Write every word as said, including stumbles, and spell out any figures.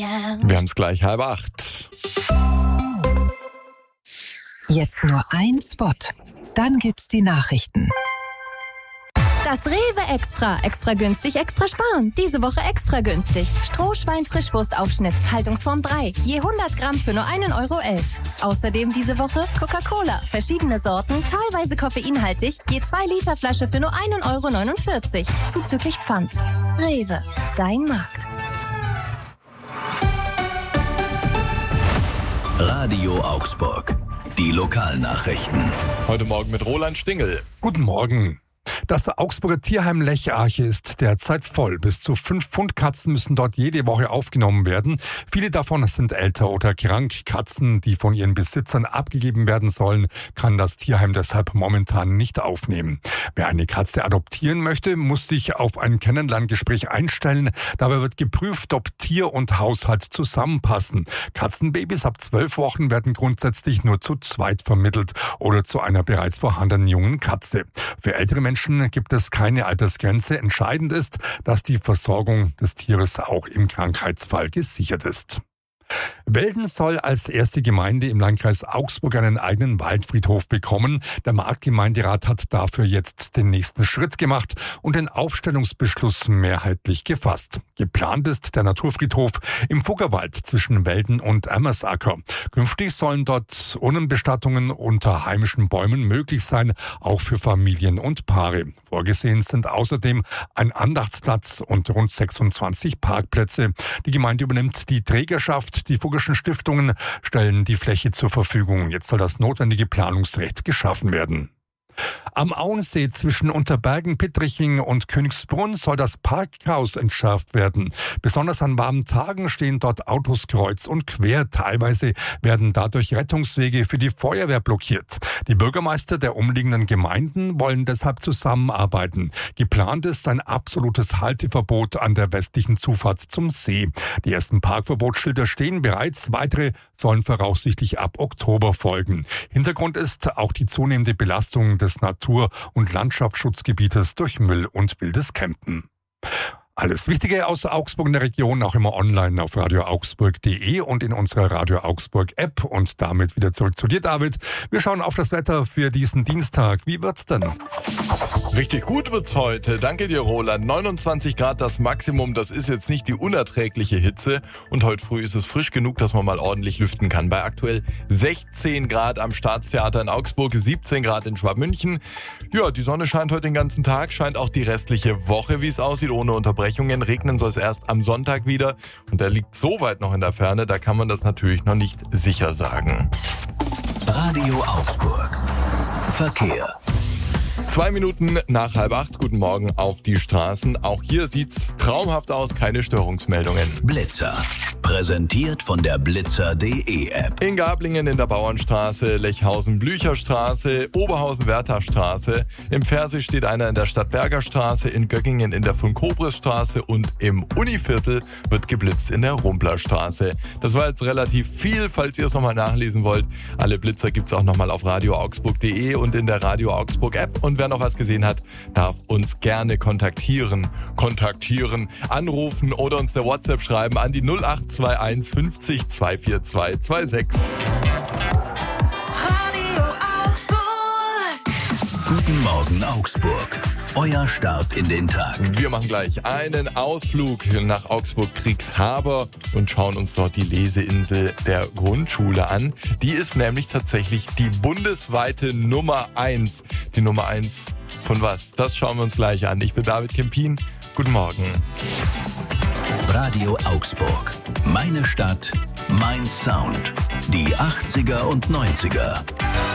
Wir haben es gleich halb acht. Jetzt nur ein Spot. Dann gibt's die Nachrichten. Das Rewe Extra. Extra günstig, extra sparen. Diese Woche extra günstig. Strohschwein-Frischwurstaufschnitt. Haltungsform drei. Je hundert Gramm für nur einen Euro elf. Außerdem diese Woche Coca-Cola. Verschiedene Sorten, teilweise koffeinhaltig. Je zwei Liter Flasche für nur einen Euro neunundvierzig. Zuzüglich Pfand. Rewe. Dein Markt. Radio Augsburg. Die Lokalnachrichten. Heute Morgen mit Roland Stingel. Guten Morgen. Das Augsburger Tierheim Lech-Arche ist derzeit voll. Bis zu fünf Pfund Katzen müssen dort jede Woche aufgenommen werden. Viele davon sind älter oder krank. Katzen, die von ihren Besitzern abgegeben werden sollen, kann das Tierheim deshalb momentan nicht aufnehmen. Wer eine Katze adoptieren möchte, muss sich auf ein Kennenlerngespräch einstellen. Dabei wird geprüft, ob Tier und Haushalt zusammenpassen. Katzenbabys ab zwölf Wochen werden grundsätzlich nur zu zweit vermittelt oder zu einer bereits vorhandenen jungen Katze. Für ältere Menschen gibt es keine Altersgrenze. Entscheidend ist, dass die Versorgung des Tieres auch im Krankheitsfall gesichert ist. Welden soll als erste Gemeinde im Landkreis Augsburg einen eigenen Waldfriedhof bekommen. Der Marktgemeinderat hat dafür jetzt den nächsten Schritt gemacht und den Aufstellungsbeschluss mehrheitlich gefasst. Geplant ist der Naturfriedhof im Fuggerwald zwischen Welden und Emmersacker. Künftig sollen dort Urnenbestattungen unter heimischen Bäumen möglich sein, auch für Familien und Paare. Vorgesehen sind außerdem ein Andachtsplatz und rund sechsundzwanzig Parkplätze. Die Gemeinde übernimmt die Trägerschaft. Die Fuggerschen Stiftungen stellen die Fläche zur Verfügung. Jetzt soll das notwendige Planungsrecht geschaffen werden. Am Auensee zwischen Unterbergen, Pittriching und Königsbrunn soll das Parkchaos entschärft werden. Besonders an warmen Tagen stehen dort Autos kreuz und quer. Teilweise werden dadurch Rettungswege für die Feuerwehr blockiert. Die Bürgermeister der umliegenden Gemeinden wollen deshalb zusammenarbeiten. Geplant ist ein absolutes Halteverbot an der westlichen Zufahrt zum See. Die ersten Parkverbotsschilder stehen bereits. Weitere sollen voraussichtlich ab Oktober folgen. Hintergrund ist auch die zunehmende Belastung des Natur- und Landschaftsschutzgebietes durch Müll und wildes Campen. Alles Wichtige aus Augsburg in der Region auch immer online auf radio augsburg punkt de und in unserer Radio Augsburg App. Und damit wieder zurück zu dir, David. Wir schauen auf das Wetter für diesen Dienstag. Wie wird's denn? Richtig gut wird's heute. Danke dir, Roland. neunundzwanzig Grad das Maximum. Das ist jetzt nicht die unerträgliche Hitze. Und heute früh ist es frisch genug, dass man mal ordentlich lüften kann. Bei aktuell sechzehn Grad am Staatstheater in Augsburg, siebzehn Grad in Schwabmünchen. Ja, die Sonne scheint heute den ganzen Tag, scheint auch die restliche Woche, wie es aussieht, ohne Unterbrechung. Regnen soll es erst am Sonntag wieder und der liegt so weit noch in der Ferne, da kann man das natürlich noch nicht sicher sagen. Radio Augsburg. Verkehr. Zwei Minuten nach halb acht, guten Morgen auf die Straßen. Auch hier sieht's traumhaft aus, keine Störungsmeldungen. Blitzer. Präsentiert von der Blitzer punkt de App. In Gablingen in der Bauernstraße, Lechhausen-Blücherstraße, Oberhausen-Wertachstraße. Im Pfersee steht einer in der Stadtberger Straße, in Göggingen in der Von-Kobres-Straße und im Univiertel wird geblitzt in der Rumplerstraße. Das war jetzt relativ viel, falls ihr es nochmal nachlesen wollt. Alle Blitzer gibt's auch nochmal auf radio augsburg punkt de und in der Radio Augsburg App. Und wer noch was gesehen hat, darf uns gerne kontaktieren. Kontaktieren, anrufen oder uns eine WhatsApp schreiben an die null acht zwei eins fünfzig zwei vier zwei zwei sechs. Radio Augsburg. Guten Morgen Augsburg. Euer Start in den Tag. Wir machen gleich einen Ausflug nach Augsburg-Kriegshaber und schauen uns dort die Leseinsel der Grundschule an. Die ist nämlich tatsächlich die bundesweite Nummer eins. Die Nummer eins von was? Das schauen wir uns gleich an. Ich bin David Kempin. Guten Morgen. Radio Augsburg. Meine Stadt, mein Sound. Die achtziger und neunziger.